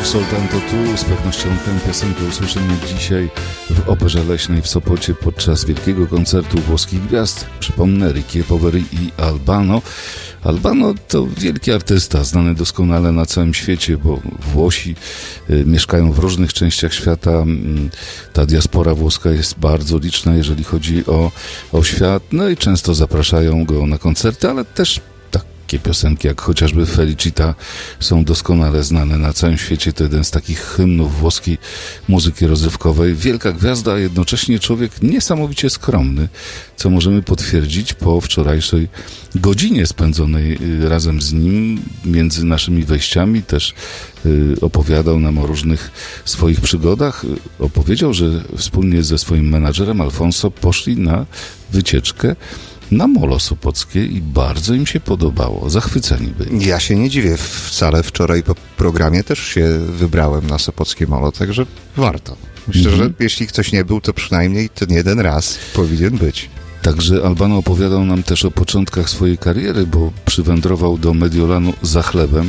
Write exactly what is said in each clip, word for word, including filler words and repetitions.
Soltanto tu, z pewnością tę piosenkę usłyszymy dzisiaj w Operze Leśnej w Sopocie podczas wielkiego koncertu włoskich gwiazd. Przypomnę, Ricky Poveri i Albano. Albano to wielki artysta, znany doskonale na całym świecie, bo Włosi y, mieszkają w różnych częściach świata. Ta diaspora włoska jest bardzo liczna, jeżeli chodzi o, o świat. No i często zapraszają go na koncerty, ale też takie piosenki jak chociażby Felicita są doskonale znane na całym świecie. To jeden z takich hymnów włoskiej muzyki rozrywkowej. Wielka gwiazda, a jednocześnie człowiek niesamowicie skromny, co możemy potwierdzić po wczorajszej godzinie spędzonej razem z nim między naszymi wejściami. Też y, opowiadał nam o różnych swoich przygodach. Opowiedział, że wspólnie ze swoim menadżerem Alfonso poszli na wycieczkę na Molo Sopockie i bardzo im się podobało. Zachwyceni byli. Ja się nie dziwię wcale. Wczoraj po programie też się wybrałem na Sopockie Molo, także warto. Myślę, mm-hmm. że jeśli ktoś nie był, to przynajmniej ten jeden raz powinien być. Także Albano opowiadał nam też o początkach swojej kariery, bo przywędrował do Mediolanu za chlebem.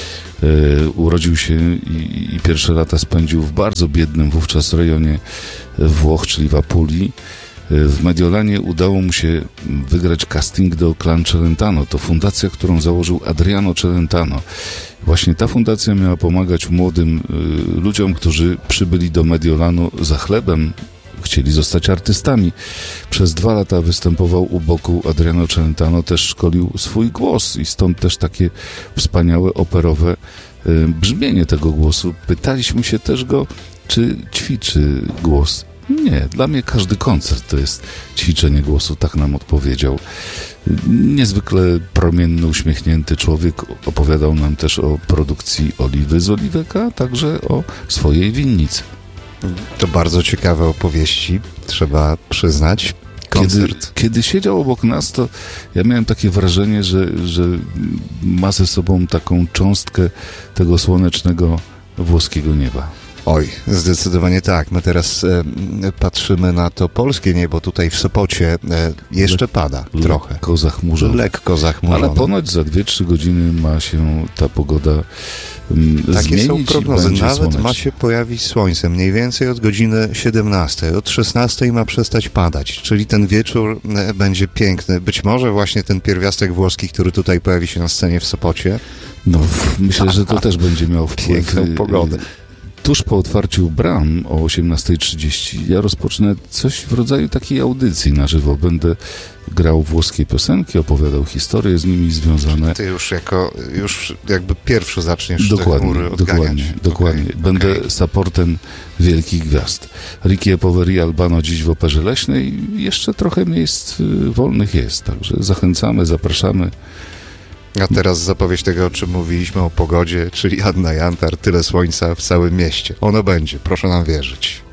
Yy, urodził się i, i pierwsze lata spędził w bardzo biednym wówczas rejonie Włoch, czyli w Apulii. W Mediolanie udało mu się wygrać casting do Clan Celentano. To fundacja, którą założył Adriano Celentano. Właśnie ta fundacja miała pomagać młodym y, ludziom, którzy przybyli do Mediolanu za chlebem, chcieli zostać artystami. Przez dwa lata występował u boku Adriano Celentano, też szkolił swój głos i stąd też takie wspaniałe operowe y, brzmienie tego głosu. Pytaliśmy się też go, czy ćwiczy głos. Nie, dla mnie każdy koncert to jest ćwiczenie głosu, tak nam odpowiedział. Niezwykle promienny, uśmiechnięty człowiek. Opowiadał nam też o produkcji oliwy z oliwek, a także o swojej winnicy. To bardzo ciekawe opowieści, trzeba przyznać. Kiedy, kiedy siedział obok nas, to ja miałem takie wrażenie, że, że ma ze sobą taką cząstkę tego słonecznego włoskiego nieba. Oj, zdecydowanie tak. My teraz e, patrzymy na to polskie niebo tutaj w Sopocie. E, jeszcze Le- pada trochę. Lekko zachmurzone. Lekko zachmurzone. Ale ponoć za dwie trzy godziny ma się ta pogoda um, Takie zmienić. Takie są prognozy. Nawet słonecznie. Ma się pojawić słońce. Mniej więcej od godziny siedemnastej. Od szesnastej ma przestać padać. Czyli ten wieczór e, będzie piękny. Być może właśnie ten pierwiastek włoski, który tutaj pojawi się na scenie w Sopocie. No, myślę, że to też będzie miało wpływ. Piękną pogodę. Tuż po otwarciu bram o osiemnastej trzydzieści ja rozpocznę coś w rodzaju takiej audycji na żywo. Będę grał włoskie piosenki, opowiadał historie z nimi związane. Ty już jako, już jakby pierwszy zaczniesz dokładnie, te chmury odganiać. Dokładnie, dokładnie. Okay, Będę okay. supportem wielkich gwiazd. Ricky Poveri, Albano dziś w Operze Leśnej. Jeszcze trochę miejsc wolnych jest, także zachęcamy, zapraszamy. A teraz zapowiedź tego, o czym mówiliśmy, o pogodzie, czyli Anna Jantar, tyle słońca w całym mieście. Ono będzie, proszę nam wierzyć.